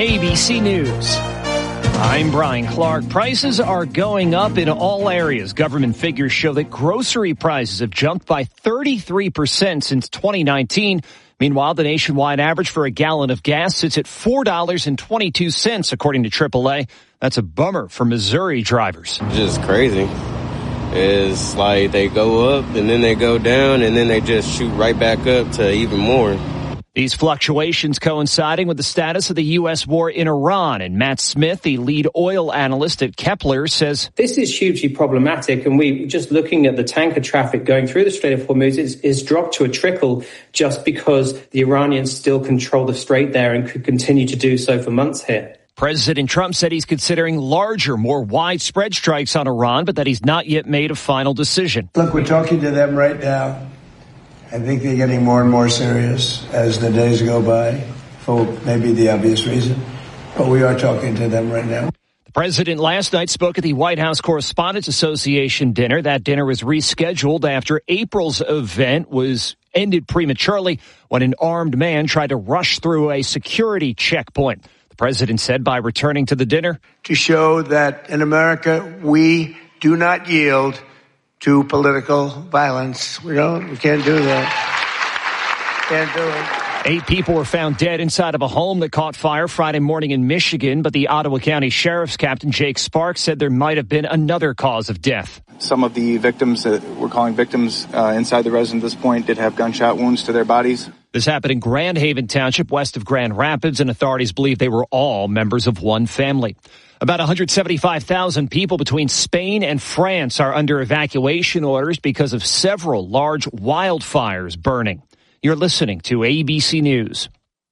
ABC News. I'm Brian Clark. Prices are going up in all areas. Government figures show that grocery prices have jumped by 33% since 2019. Meanwhile, the nationwide average for a gallon of gas sits at $4.22, according to AAA. That's a bummer for Missouri drivers. It's just crazy. It's like they go up and then they go down and then they just shoot right back up to even more. These fluctuations coinciding with the status of the U.S. war in Iran. And Matt Smith, the lead oil analyst at Kepler, says this is hugely problematic. And we just looking at the tanker traffic going through the Strait of Hormuz is dropped to a trickle just because the Iranians still control the strait there and could continue to do so for months here. President Trump said he's considering larger, more widespread strikes on Iran, but that he's not yet made a final decision. Look, we're talking to them right now. I think they're getting more and more serious as the days go by, for maybe the obvious reason. But we are talking to them right now. The president last night spoke at the White House Correspondents Association dinner. That dinner was rescheduled after April's event was ended prematurely when an armed man tried to rush through a security checkpoint. The president said by returning to the dinner, to show that in America we do not yield to political violence. We can't do that. Can't do it. 8 people were found dead inside of a home that caught fire Friday morning in Michigan, but the Ottawa County Sheriff's Captain Jake Sparks said there might have been another cause of death. Some of the victims that we're calling victims inside the residence at this point did have gunshot wounds to their bodies. This happened in Grand Haven Township, west of Grand Rapids, and authorities believe they were all members of one family. About 175,000 people between Spain and France are under evacuation orders because of several large wildfires burning. You're listening to ABC News.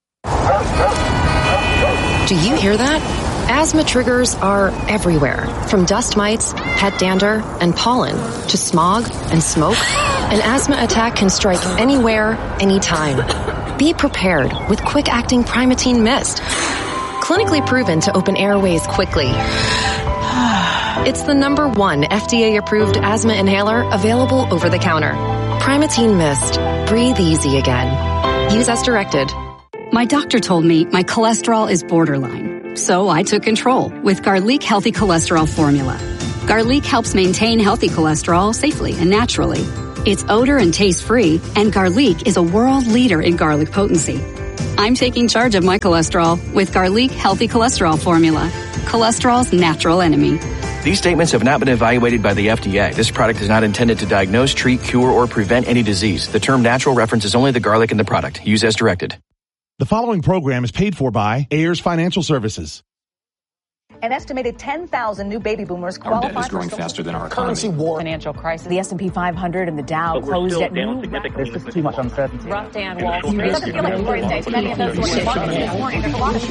Do you hear that? Asthma triggers are everywhere, from dust mites, pet dander, and pollen, to smog and smoke. An asthma attack can strike anywhere, anytime. Be prepared with quick-acting Primatene Mist. Clinically proven to open airways quickly. It's the #1 FDA-approved asthma inhaler available over the counter. Primatene Mist. Breathe easy again. Use as directed. My doctor told me my cholesterol is borderline, so I took control with Garlic Healthy Cholesterol Formula. Garlic helps maintain healthy cholesterol safely and naturally. It's odor and taste-free, and Garlic is a world leader in garlic potency. I'm taking charge of my cholesterol with Garlic Healthy Cholesterol Formula, cholesterol's natural enemy. These statements have not been evaluated by the FDA. This product is not intended to diagnose, treat, cure, or prevent any disease. The term natural references only the garlic in the product. Use as directed. The following program is paid for by Ayers Financial Services. An estimated 10,000 new baby boomers qualify. Our debt is growing faster than our economy. Currency war, financial crisis. The S&P 500 and the Dow closed at new. There's just too much uncertainty. Rough day on Wall Street. It doesn't feel like a great day. Many of those who are this morning, there's a lot of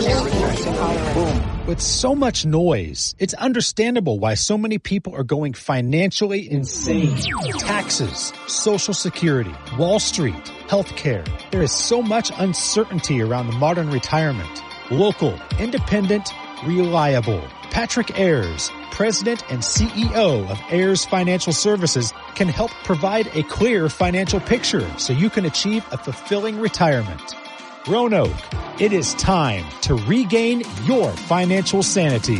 fear. With so much noise, it's understandable why so many people are going financially insane. Taxes, Social Security, Wall Street, healthcare. There is so much uncertainty around the modern retirement. Local, independent, reliable. Patrick Ayers, President and CEO of Ayers Financial Services, can help provide a clear financial picture so you can achieve a fulfilling retirement. Roanoke, it is time to regain your financial sanity.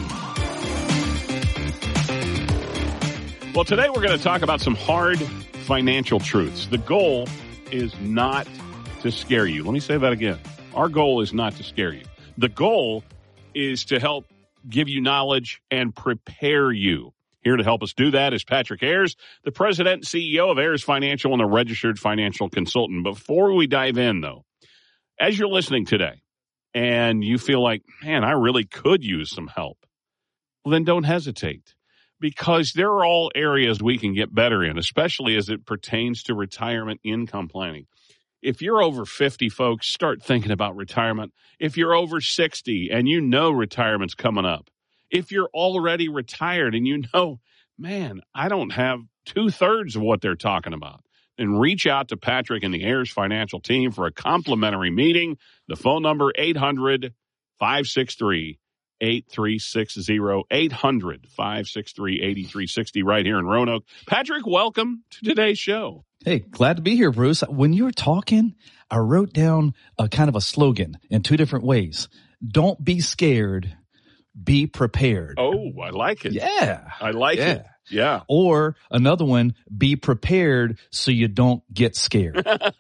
Well, today we're going to talk about some hard financial truths. The goal is not to scare you. Let me say that again. Our goal is not to scare you. The goal is to help give you knowledge and prepare you. Here to help us do that is Patrick Ayers, the president and CEO of Ayers Financial and a registered financial consultant. Before we dive in, though, as you're listening today and you feel like, man, I really could use some help, well, then don't hesitate, because there are all areas we can get better in, especially as it pertains to retirement income planning. If you're over 50, folks, start thinking about retirement. If you're over 60 and you know retirement's coming up, if you're already retired and you know, man, I don't have 2/3 of what they're talking about, then reach out to Patrick and the Ayers Financial team for a complimentary meeting. The phone number, 800-563-8360, 800-563-8360, right here in Roanoke. Patrick, welcome to today's show. Hey, glad to be here, Bruce. When you were talking, I wrote down a kind of a slogan in 2 different ways. don't be scared, be prepared. Oh, I like it. Yeah. I like it. Yeah. Or another one, be prepared so you don't get scared.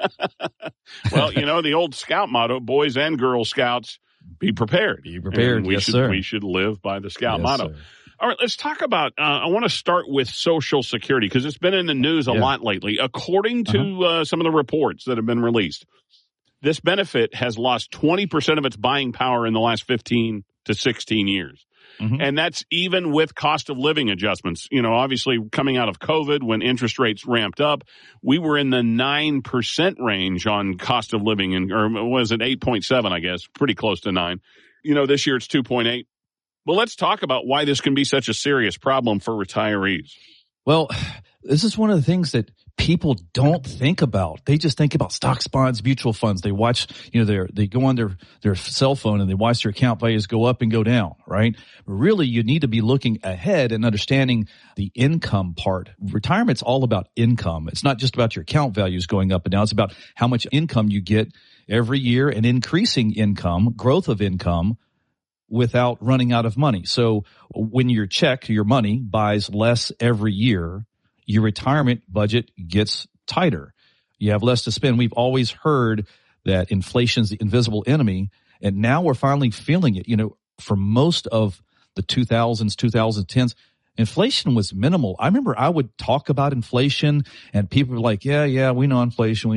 Well, the old Scout motto, boys and Girl Scouts, be prepared. Be prepared, and we sir. should live by the Scout Yes, motto. sir. All right, let's talk about, I want to start with Social Security because it's been in the news a lot lately. According to some of the reports that have been released, this benefit has lost 20% of its buying power in the last 15 to 16 years. And that's even with cost of living adjustments. Obviously coming out of COVID when interest rates ramped up, we were in the 9% range on cost of living, or was it 8.7, I guess, pretty close to 9. This year it's 2.8. Well, let's talk about why this can be such a serious problem for retirees. Well, this is one of the things that people don't think about. They just think about stocks, bonds, mutual funds. They watch, they go on their cell phone and they watch their account values go up and go down, right? Really, you need to be looking ahead and understanding the income part. Retirement's all about income. It's not just about your account values going up and down. It's about how much income you get every year and increasing income, growth of income, without running out of money. So when your money buys less every year, your retirement budget gets tighter. You have less to spend. We've always heard that inflation's the invisible enemy, and now we're finally feeling it. For most of the 2000s, 2010s, inflation was minimal. I remember I would talk about inflation and people were like, yeah, we know inflation.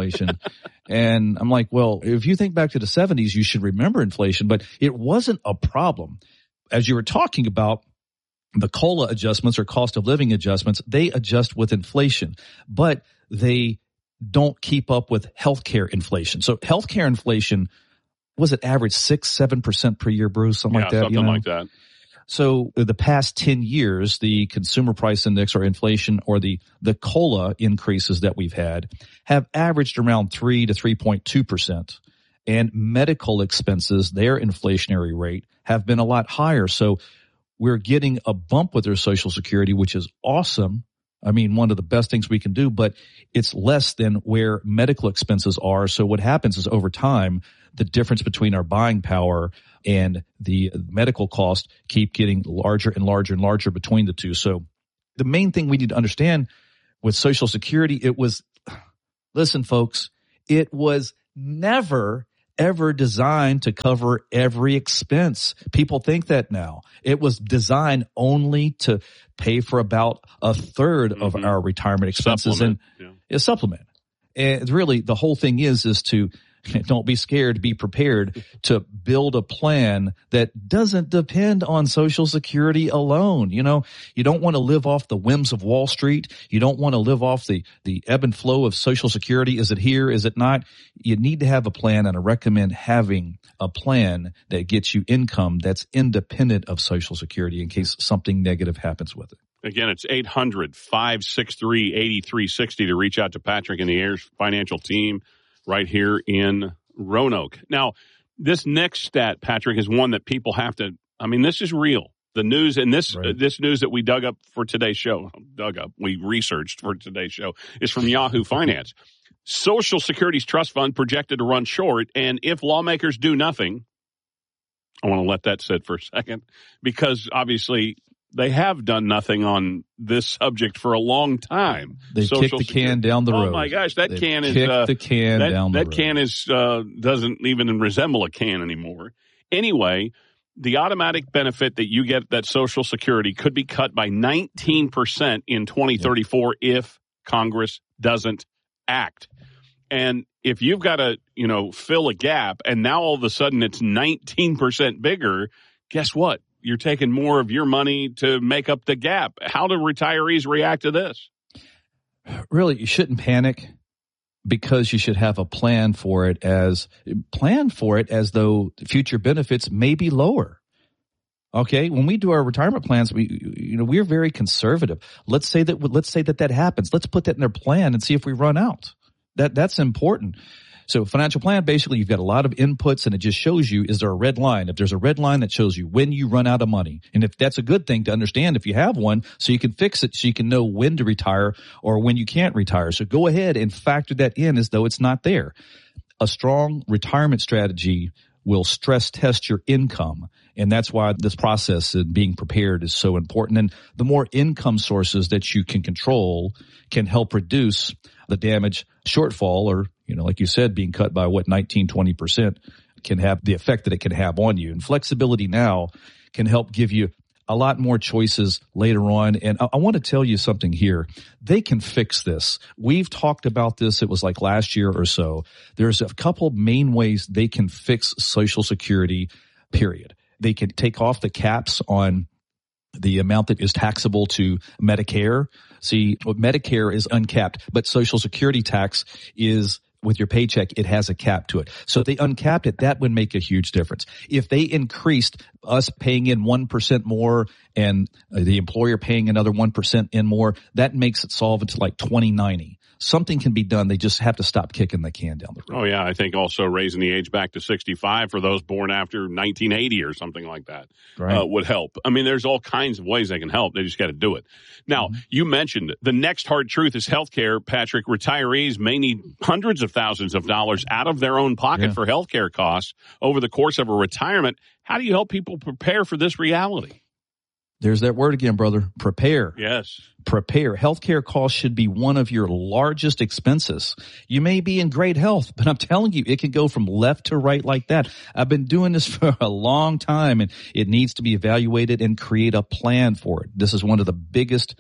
And I'm like, well, if you think back to the 70s, you should remember inflation, but it wasn't a problem. As you were talking about the COLA adjustments or cost of living adjustments, they adjust with inflation, but they don't keep up with healthcare inflation. So healthcare inflation, was it average 6-7% per year, Bruce? Something like that. Something like that. So the past 10 years, the consumer price index or inflation or the COLA increases that we've had have averaged around 3 to 3.2%. And medical expenses, their inflationary rate, have been a lot higher. So we're getting a bump with their Social Security, which is awesome. I mean, one of the best things we can do, but it's less than where medical expenses are. So what happens is over time, the difference between our buying power and the medical cost keep getting larger and larger and larger between the two. So the main thing we need to understand with Social Security, listen, folks, it was never ever designed to cover every expense. People think that now. It was designed only to pay for about a third of our retirement expenses supplement. And really the whole thing is to don't be scared, be prepared to build a plan that doesn't depend on Social Security alone. You don't want to live off the whims of Wall Street. You don't want to live off the ebb and flow of Social Security. Is it here? Is it not? You need to have a plan, and I recommend having a plan that gets you income that's independent of Social Security in case something negative happens with it. Again, it's 800-563-8360 to reach out to Patrick and the Ayers Financial Team right here in Roanoke. Now, this next stat, Patrick, is one that people have to, this is real. The news and this news that we we researched for today's show is from Yahoo Finance. Social Security's trust fund projected to run short, and if lawmakers do nothing, I want to let that sit for a second, because obviously they have done nothing on this subject for a long time. They've kicked the can down the road. Oh my gosh, that can doesn't even resemble a can anymore. Anyway, the automatic benefit that you get, that Social Security, could be cut by 19% in 2034 if Congress doesn't act. And if you've got to, fill a gap, and now all of a sudden it's 19% bigger, guess what? You're taking more of your money to make up the gap. How do retirees react to this? Really, you shouldn't panic, because you should have a plan for it as though future benefits may be lower. Okay, when we do our retirement plans, we're very conservative. Let's say that happens. Let's put that in their plan and see if we run out. That's important. So financial plan, basically, you've got a lot of inputs, and it just shows you, is there a red line? If there's a red line, that shows you when you run out of money. And if that's a good thing to understand, if you have one, so you can fix it, so you can know when to retire or when you can't retire. So go ahead and factor that in as though it's not there. A strong retirement strategy will stress test your income. And that's why this process of being prepared is so important. And the more income sources that you can control can help reduce the damage shortfall, or, like you said, being cut by 19-20% can have the effect that it can have on you. And flexibility now can help give you a lot more choices later on. And I want to tell you something here. They can fix this. We've talked about this. It was like last year or so. There's a couple main ways they can fix Social Security, period. They can take off the caps on the amount that is taxable to Medicare. See, Medicare is uncapped, but Social Security tax is with your paycheck, it has a cap to it. So if they uncapped it, that would make a huge difference. If they increased us paying in 1% more and the employer paying another 1% in more, that makes it solvent to like 2090. Something can be done. They just have to stop kicking the can down the road. Oh, yeah. I think also raising the age back to 65 for those born after 1980 or something like that would help. I mean, there's all kinds of ways they can help. They just got to do it. Now, you mentioned the next hard truth is healthcare, Patrick. Retirees may need hundreds of thousands of dollars out of their own pocket for healthcare costs over the course of a retirement. How do you help people prepare for this reality? There's that word again, brother. Prepare. Yes. Prepare. Healthcare costs should be one of your largest expenses. You may be in great health, but I'm telling you, it can go from left to right like that. I've been doing this for a long time, and it needs to be evaluated and create a plan for it. This is one of the biggest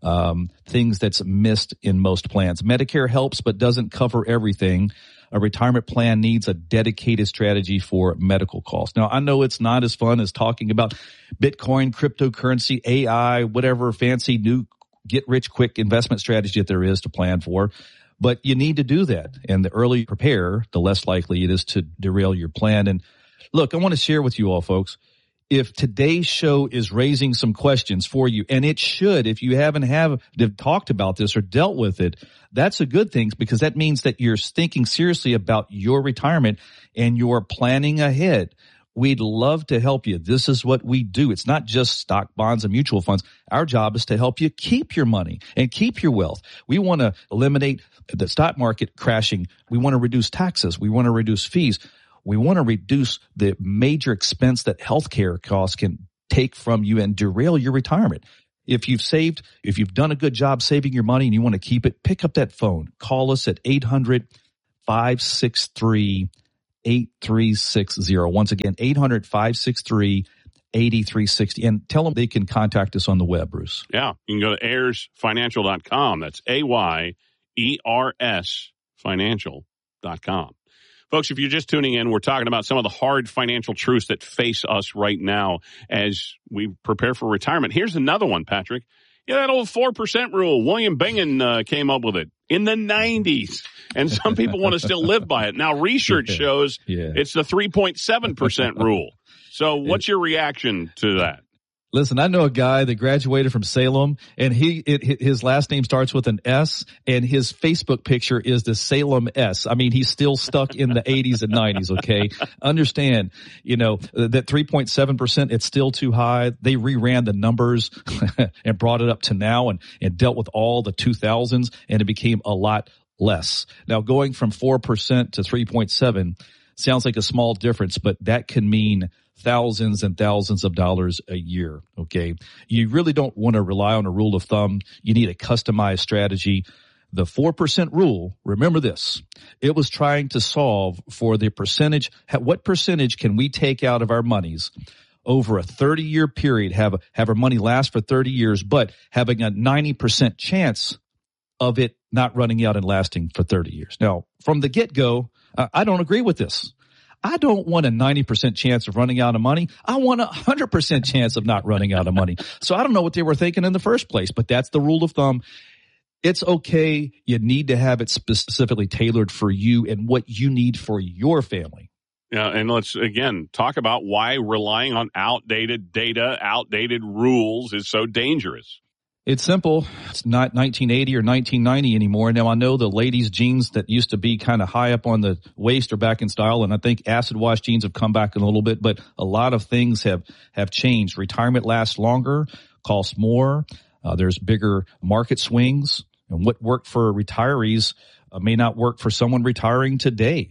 things that's missed in most plans. Medicare helps, but doesn't cover everything. A retirement plan needs a dedicated strategy for medical costs. Now, I know it's not as fun as talking about Bitcoin, cryptocurrency, AI, whatever fancy new get-rich-quick investment strategy that there is to plan for, but you need to do that. And the earlier you prepare, the less likely it is to derail your plan. And look, I want to share with you all, folks, if today's show is raising some questions for you, and it should, if you haven't talked about this or dealt with it, that's a good thing, because that means that you're thinking seriously about your retirement and you're planning ahead. We'd love to help you. This is what we do. It's not just stock, bonds, and mutual funds. Our job is to help you keep your money and keep your wealth. We want to eliminate the stock market crashing. We want to reduce taxes. We want to reduce fees. We want to reduce the major expense that healthcare costs can take from you and derail your retirement. If you've done a good job saving your money and you want to keep it, pick up that phone. Call us at 800-563-8360. Once again, 800-563-8360. And tell them they can contact us on the web, Bruce. Yeah, you can go to AyersFinancial.com. That's AYERS Financial.com. Folks, if you're just tuning in, we're talking about some of the hard financial truths that face us right now as we prepare for retirement. Here's another one, Patrick. Yeah, that old 4% rule. William Bingen came up with it in the 90s, and some people want to still live by it. Now, research shows it's the 3.7% rule. So what's your reaction to that? Listen, I know a guy that graduated from Salem, and his last name starts with an S, and his Facebook picture is the Salem S. I mean, he's still stuck in the 80s and 90s, okay? Understand, that 3.7%, it's still too high. They reran the numbers and brought it up to now and dealt with all the 2000s, and it became a lot less. Now, going from 4% to 3.7 sounds like a small difference, but that can mean thousands and thousands of dollars a year, okay? You really don't want to rely on a rule of thumb. You need a customized strategy. The 4% rule, remember this, it was trying to solve for the percentage. What percentage can we take out of our monies over a 30-year period, have our money last for 30 years, but having a 90% chance of it not running out and lasting for 30 years. Now, from the get-go, I don't agree with this. I don't want a 90% chance of running out of money. I want a 100% chance of not running out of money. So I don't know what they were thinking in the first place, but that's the rule of thumb. It's okay. You need to have it specifically tailored for you and what you need for your family. Yeah, and let's, again, talk about why relying on outdated data, outdated rules is so dangerous. It's simple. It's not 1980 or 1990 anymore. Now, I know the ladies' jeans that used to be kind of high up on the waist are back in style, and I think acid wash jeans have come back a little bit, but a lot of things have changed. Retirement lasts longer, costs more. There's bigger market swings, and what worked for retirees may not work for someone retiring today.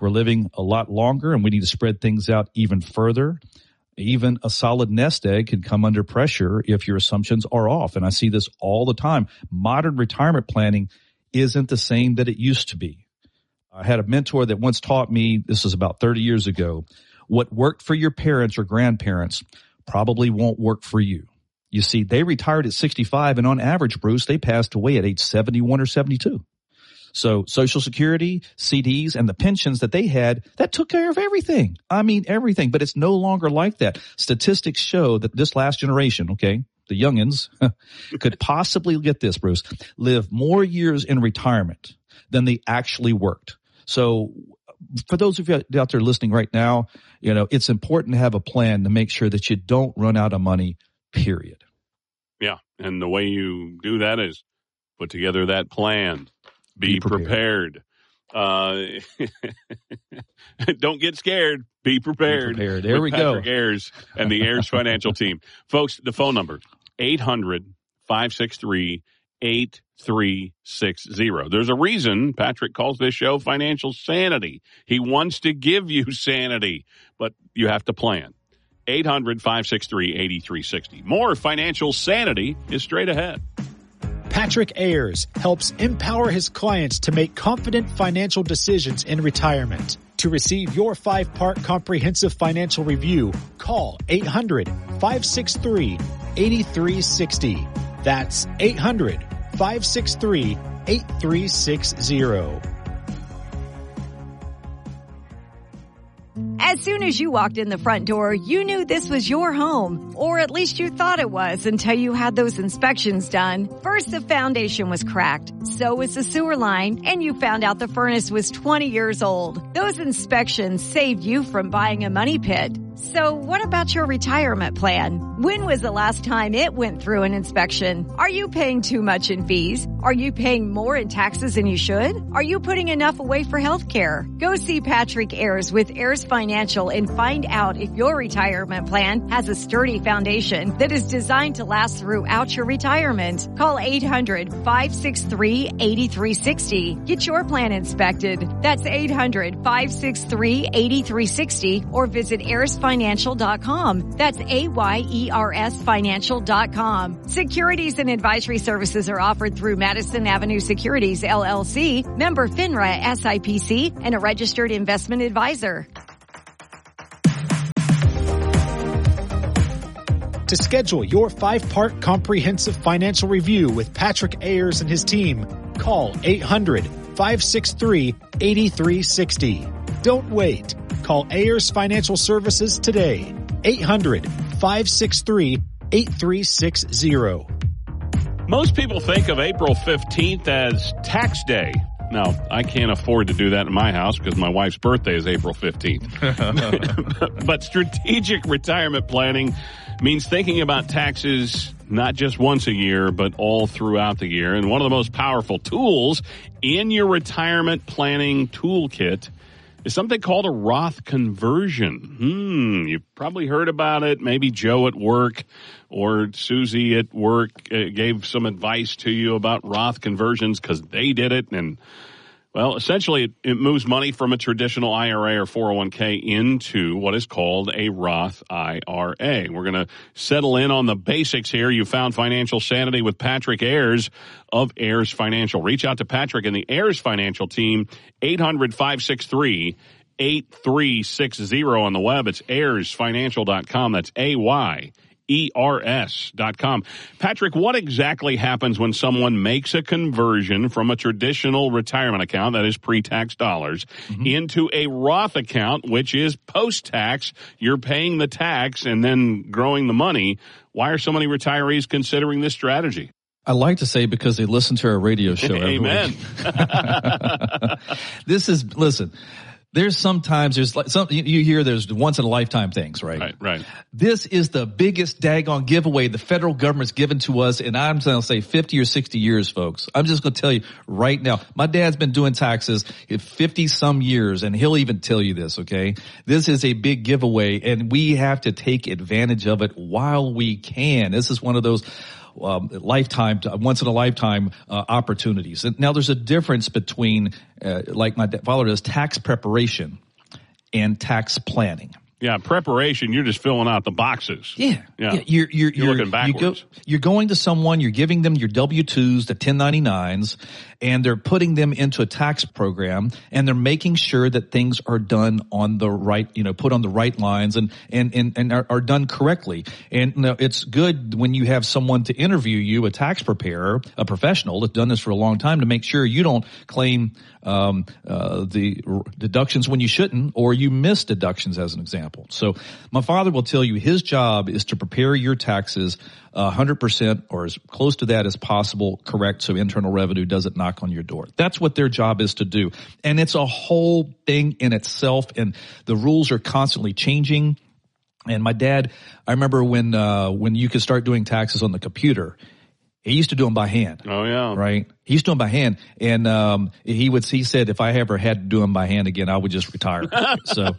We're living a lot longer, and we need to spread things out even further. Even a solid nest egg can come under pressure if your assumptions are off. And I see this all the time. Modern retirement planning isn't the same that it used to be. I had a mentor that once taught me, this is about 30 years ago, what worked for your parents or grandparents probably won't work for you. You see, they retired at 65, and on average, Bruce, they passed away at age 71 or 72. So Social Security, CDs, and the pensions that they had, that took care of everything. I mean, everything. But it's no longer like that. Statistics show that this last generation, okay, the youngins, could possibly, get this, Bruce, live more years in retirement than they actually worked. So for those of you out there listening right now, you know, it's important to have a plan to make sure that you don't run out of money, period. Yeah. And the way you do that is put together that plan. Be prepared. Don't get scared. Be prepared. There we go. Patrick Ayers and the Ayers Financial Team. Folks, the phone number, 800-563-8360. There's a reason Patrick calls this show Financial Sanity. He wants to give you sanity, but you have to plan. 800-563-8360. More Financial Sanity is straight ahead. Patrick Ayers helps empower his clients to make confident financial decisions in retirement. To receive your 5-part comprehensive financial review, call 800-563-8360. That's 800-563-8360. As soon as you walked in the front door, you knew this was your home, or at least you thought it was until you had those inspections done. First, the foundation was cracked, so was the sewer line, and you found out the furnace was 20 years old. Those inspections saved you from buying a money pit. So what about your retirement plan? When was the last time it went through an inspection? Are you paying too much in fees? Are you paying more in taxes than you should? Are you putting enough away for health care? Go see Patrick Ayers with Ayers Financial and find out if your retirement plan has a sturdy foundation that is designed to last throughout your retirement. Call 800-563-8360. Get your plan inspected. That's 800-563-8360 or visit AyersFinancial.com. That's AYERS Financial.com. Securities and advisory services are offered through Madison Avenue Securities, LLC, member FINRA SIPC, and a registered investment advisor. To schedule your 5-part comprehensive financial review with Patrick Ayers and his team, call 800-563-8360. Don't wait. Call Ayers Financial Services today. 800-563-8360. Most people think of April 15th as tax day. Now, I can't afford to do that in my house because my wife's birthday is April 15th. But strategic retirement planning means thinking about taxes not just once a year, but all throughout the year. And one of the most powerful tools in your retirement planning toolkit is something called a Roth conversion. You've probably heard about it. Maybe Joe at work or Susie at work gave some advice to you about Roth conversions because they did it. And, well, essentially it moves money from a traditional IRA or 401k into what is called a Roth IRA. We're going to settle in on the basics here. You found Financial Sanity with Patrick Ayers of Ayers Financial. Reach out to Patrick and the Ayers Financial team, 800-563-8360 on the web. It's AyersFinancial.com. That's AYERS.com. Patrick, what exactly happens when someone makes a conversion from a traditional retirement account, that is pre-tax dollars, into a Roth account, which is post-tax? You're paying the tax and then growing the money. Why are so many retirees considering this strategy? I like to say because they listen to our radio show every Amen. week. Listen, there's sometimes, you hear there's once in a lifetime things, right? Right. This is the biggest daggone giveaway the federal government's given to us, and I'm going to say 50 or 60 years, folks. I'm just going to tell you right now, my dad's been doing taxes 50 some years, and he'll even tell you this, okay? This is a big giveaway, and we have to take advantage of it while we can. This is one of those, once in a lifetime opportunities. And now there's a difference between, like my father does, tax preparation and tax planning. Yeah, preparation, you're just filling out the boxes. Yeah. You're looking backwards. You're going to someone, you're giving them your W-2s, the 1099s, and they're putting them into a tax program, and they're making sure that things are done on the right, put on the right lines and are done correctly. And it's good when you have someone to interview you, a tax preparer, a professional that's done this for a long time, to make sure you don't claim the deductions when you shouldn't, or you miss deductions, as an example. So my father will tell you his job is to prepare your taxes 100% or as close to that as possible correct, so Internal Revenue doesn't knock on your door. That's what their job is to do. And it's a whole thing in itself, and the rules are constantly changing. And my dad, I remember when you could start doing taxes on the computer, he used to do them by hand. Oh, yeah. Right? He used to do them by hand. And he said if I ever had to do them by hand again, I would just retire. So,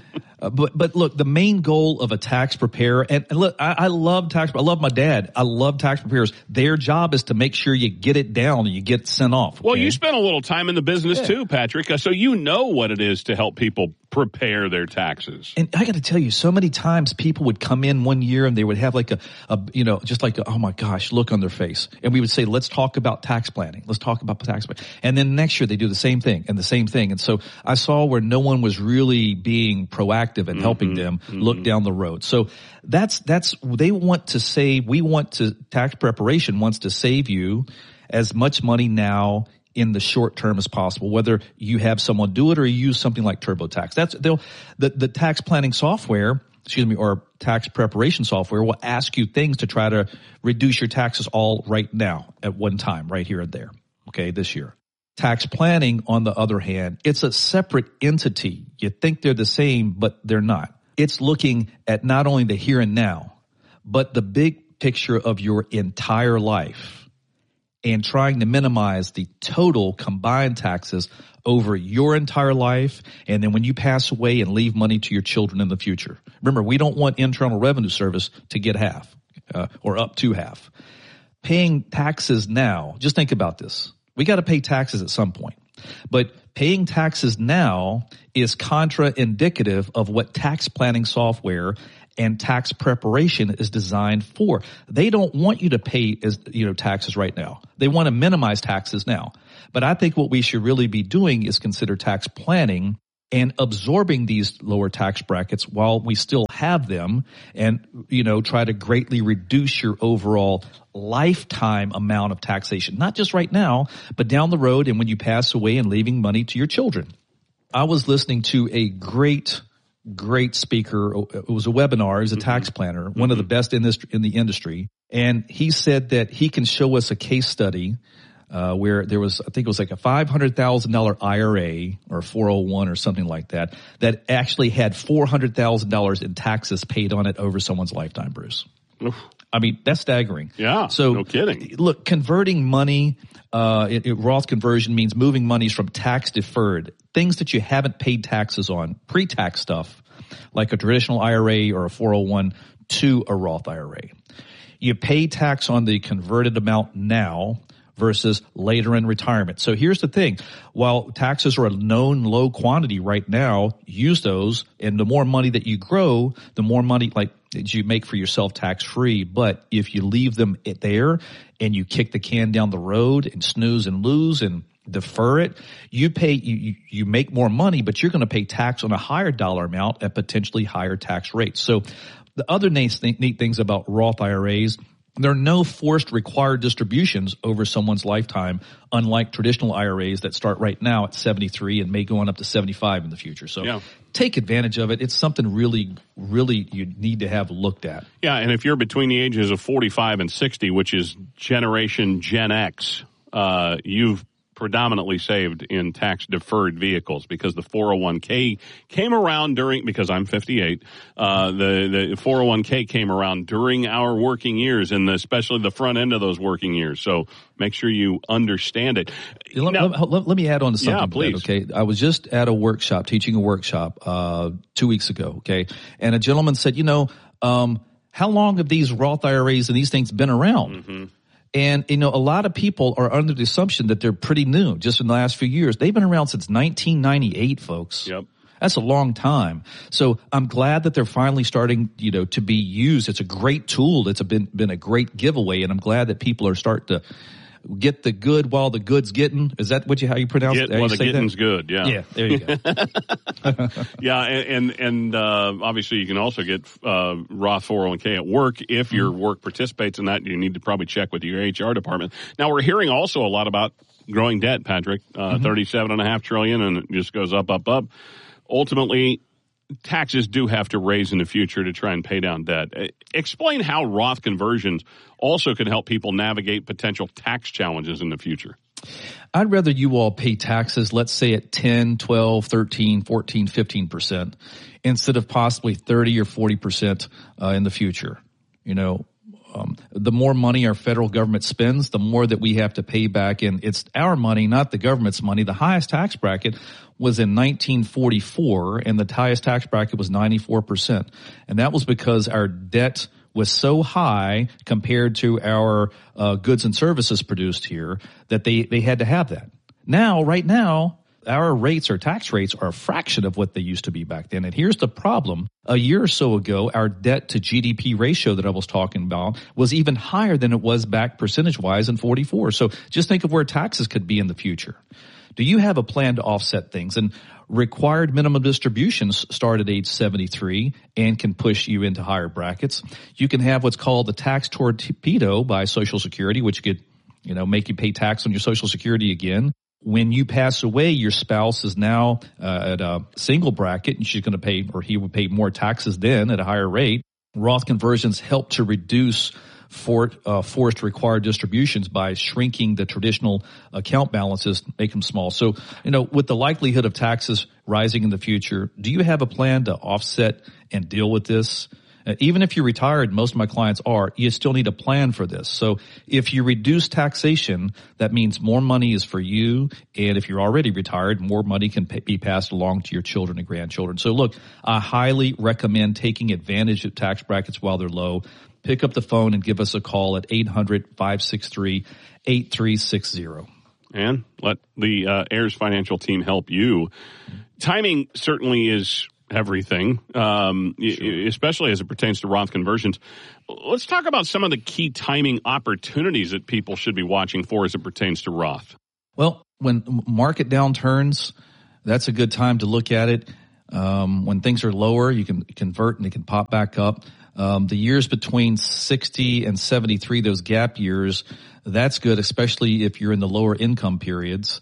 but look, the main goal of a tax preparer, and look, I love my dad. I love tax preparers. Their job is to make sure you get it down and you get it sent off. Okay? Well, you spent a little time in the business too, Patrick. So you know what it is to help people prepare their taxes. And I got to tell you, so many times people would come in one year and they would have like just like oh my gosh, look on their face. And we would say, let's talk about tax planning. Let's talk about tax planning. And then next year they do the same thing and the same thing. And so I saw where no one was really being proactive and helping them look down the road. So that's they want to save. Tax preparation wants to save you as much money now in the short term as possible, whether you have someone do it or you use something like TurboTax. The tax planning software, or tax preparation software will ask you things to try to reduce your taxes all right now at one time, right here and there. Okay, this year. Tax planning, on the other hand, it's a separate entity. You think they're the same, but they're not. It's looking at not only the here and now, but the big picture of your entire life, and trying to minimize the total combined taxes over your entire life, and then when you pass away and leave money to your children in the future. Remember, we don't want Internal Revenue Service to get half or up to half. Paying taxes now, just think about this. We got to pay taxes at some point. But paying taxes now is contraindicative of what tax planning software and tax preparation is designed for. They don't want you to pay taxes right now. They want to minimize taxes now. But I think what we should really be doing is consider tax planning and absorbing these lower tax brackets while we still have them, and try to greatly reduce your overall lifetime amount of taxation, not just right now, but down the road and when you pass away and leaving money to your children. I was listening to a great speaker. It was a webinar. He's a tax planner, one of the best in the industry. And he said that he can show us a case study where there was, I think it was like a $500,000 IRA or 401 or something like that actually had $400,000 in taxes paid on it over someone's lifetime, Bruce. Oof. I mean, that's staggering. Yeah, so, no kidding. Look, converting money, Roth conversion means moving monies from tax deferred, things that you haven't paid taxes on, pre-tax stuff, like a traditional IRA or a 401, to a Roth IRA. You pay tax on the converted amount now versus later in retirement. So here's the thing. While taxes are a known low quantity right now, use those, and the more money that you grow, the more money that you make for yourself tax-free. But if you leave them there and you kick the can down the road and snooze and lose and defer it, you make more money, but you're going to pay tax on a higher dollar amount at potentially higher tax rates. So the other neat things about Roth IRAs, there are no forced required distributions over someone's lifetime, unlike traditional IRAs that start right now at 73 and may go on up to 75 in the future. So take advantage of it. It's something really, really you need to have looked at. Yeah, and if you're between the ages of 45 and 60, which is Generation Gen X, you've predominantly saved in tax-deferred vehicles, because the 401k came around because I'm 58, the 401k came around during our working years, and especially the front end of those working years. So make sure you understand it. Let me add on to something. Yeah, please. Okay. I was just at a workshop, teaching a workshop 2 weeks ago, okay? And a gentleman said, how long have these Roth IRAs and these things been around? Mm-hmm. And, a lot of people are under the assumption that they're pretty new just in the last few years. They've been around since 1998, folks. Yep. That's a long time. So I'm glad that they're finally starting, to be used. It's a great tool. It's been a great giveaway, and I'm glad that people are starting to get the good while the good's getting. Is that how you pronounce it? Well, the getting's good. Yeah. Yeah. There you go. Yeah. And obviously you can also get, Roth 401k at work. If your work participates in that, you need to probably check with your HR department. Now we're hearing also a lot about growing debt, Patrick, $37.5 trillion, and it just goes up. Ultimately, taxes do have to raise in the future to try and pay down debt. Explain how Roth conversions also can help people navigate potential tax challenges in the future. I'd rather you all pay taxes, let's say at 10, 12, 13, 14, 15%, instead of possibly 30 or 40% in the future. The more money our federal government spends, the more that we have to pay back. And it's our money, not the government's money. The highest tax bracket was in 1944, and the highest tax bracket was 94%. And that was because our debt was so high compared to our goods and services produced here that they had to have that. Right now, our tax rates are a fraction of what they used to be back then. And here's the problem. A year or so ago, our debt to GDP ratio that I was talking about was even higher than it was back percentage-wise in 44. So just think of where taxes could be in the future. Do you have a plan to offset things? And required minimum distributions start at age 73 and can push you into higher brackets. You can have what's called the tax torpedo by Social Security, which could, make you pay tax on your Social Security again. When you pass away, your spouse is now at a single bracket, and she's going to pay, or he would pay more taxes then at a higher rate. Roth conversions help to reduce forced required distributions by shrinking the traditional account balances, make them small. So, with the likelihood of taxes rising in the future, do you have a plan to offset and deal with this? Even if you're retired, most of my clients are, you still need a plan for this. So if you reduce taxation, that means more money is for you. And if you're already retired, more money can be passed along to your children and grandchildren. So look, I highly recommend taking advantage of tax brackets while they're low. Pick up the phone and give us a call at 800-563-8360. And let the Heirs Financial team help you. Timing certainly is everything, especially as it pertains to Roth conversions. Let's talk about some of the key timing opportunities that people should be watching for as it pertains to Roth. Well, when market downturns, that's a good time to look at it. When things are lower, you can convert and it can pop back up. The years between 60 and 73, those gap years, that's good, especially if you're in the lower income periods.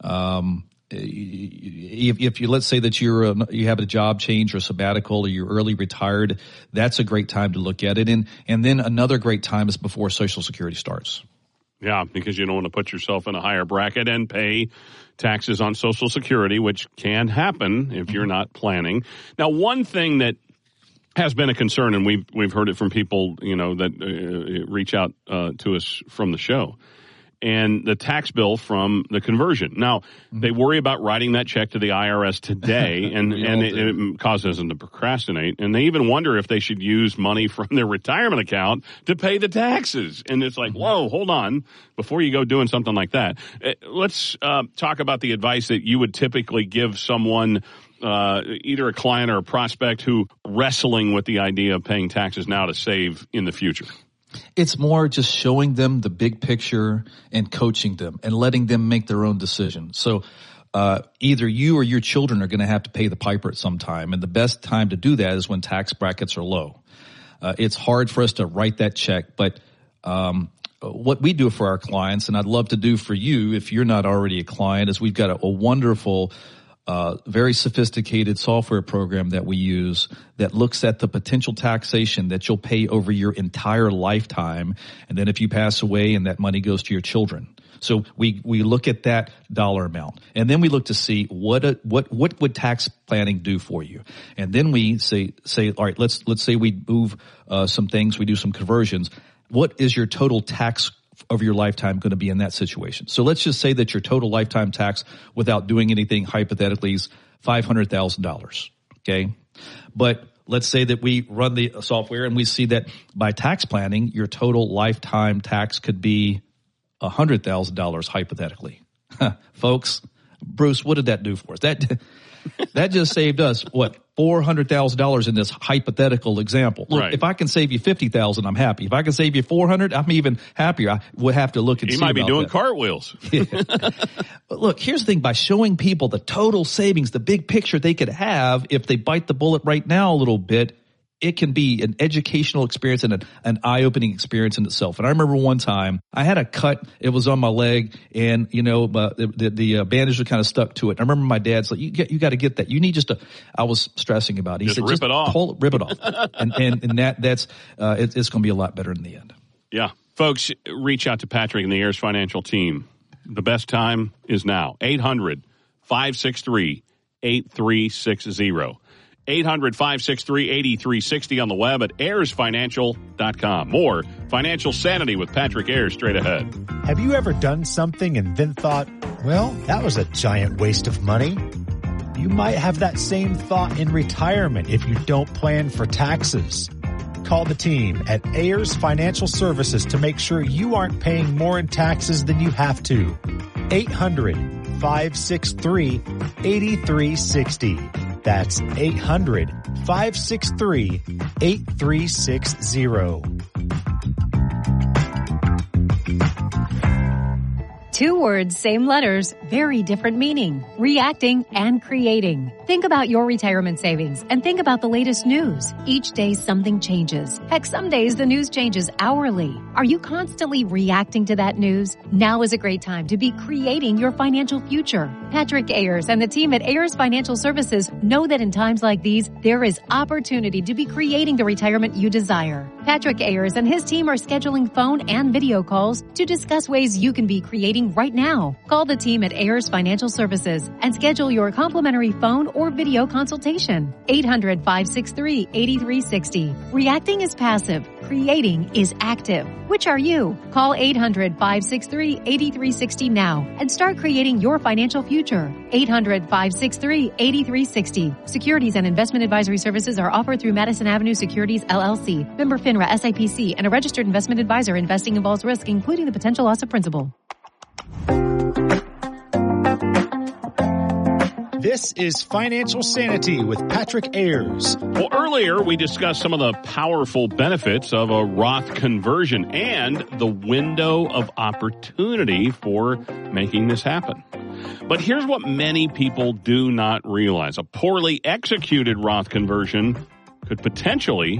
If you, let's say that you have a job change or sabbatical or you're early retired, that's a great time to look at it. And then another great time is before Social Security starts. Yeah, because you don't want to put yourself in a higher bracket and pay taxes on Social Security, which can happen if you're not planning. Now, one thing that has been a concern, and we've heard it from people, that reach out to us from the show, and the tax bill from the conversion. Now, they worry about writing that check to the IRS today, and it causes them to procrastinate. And they even wonder if they should use money from their retirement account to pay the taxes. And it's like, whoa, hold on, before you go doing something like that. Let's talk about the advice that you would typically give someone, either a client or a prospect who wrestling with the idea of paying taxes now to save in the future. It's more just showing them the big picture and coaching them and letting them make their own decision. So either you or your children are going to have to pay the piper at some time, and the best time to do that is when tax brackets are low. It's hard for us to write that check, but what we do for our clients, and I'd love to do for you if you're not already a client, is we've got a wonderful very sophisticated software program that we use that looks at the potential taxation that you'll pay over your entire lifetime. And then if you pass away, and that money goes to your children. So we look at that dollar amount, and then we look to see what would tax planning do for you. And then we say, all right, let's say we move some things, we do some conversions. What is your total tax of your lifetime going to be in that situation? So let's just say that your total lifetime tax without doing anything hypothetically is $500,000. Okay. But let's say that we run the software and we see that by tax planning, your total lifetime tax could be $100,000 hypothetically. Folks, Bruce, what did that do for us? That just saved us, what, $400,000 in this hypothetical example. Look, right. If I can save you $50,000, I'm happy. If I can save you $400,000, I'm even happier. I would have to look and see about that. He might be doing cartwheels. But look, here's the thing. By showing people the total savings, the big picture they could have if they bite the bullet right now a little bit, it can be an educational experience and an eye-opening experience in itself. And I remember one time I had a cut. It was on my leg, and the bandage was kind of stuck to it. I remember my dad's like, "You got to get that. You need just I was stressing about it. He said, rip it off. Rip it off, and that's it's going to be a lot better in the end. Yeah, folks, reach out to Patrick and the Ayers Financial team. The best time is now. 800-563-8360. 800-563-8360 on the web at ayersfinancial.com. More Financial Sanity with Patrick Ayers straight ahead. Have you ever done something and then thought, well, that was a giant waste of money? You might have that same thought in retirement if you don't plan for taxes. Call the team at Ayers Financial Services to make sure you aren't paying more in taxes than you have to. 800-563-8360. That's 800-563-8360. 2 words, same letters, very different meaning. Reacting and creating. Think about your retirement savings and think about the latest news. Each day something changes. Heck, some days the news changes hourly. Are you constantly reacting to that news? Now is a great time to be creating your financial future. Patrick Ayers and the team at Ayers Financial Services know that in times like these, there is opportunity to be creating the retirement you desire. Patrick Ayers and his team are scheduling phone and video calls to discuss ways you can be creating right now. Call the team at Ayers Financial Services and schedule your complimentary phone or video consultation. 800-563-8360. Reacting is passive. Creating is active. Which are you? Call 800-563-8360 now and start creating your financial future. 800-563-8360. Securities and investment advisory services are offered through Madison Avenue Securities, LLC. Member FINRA SIPC and a registered investment advisor. Investing involves risk, including the potential loss of principal. This is Financial Sanity with Patrick Ayers. Well, earlier we discussed some of the powerful benefits of a Roth conversion and the window of opportunity for making this happen. But here's what many people do not realize. A poorly executed Roth conversion could potentially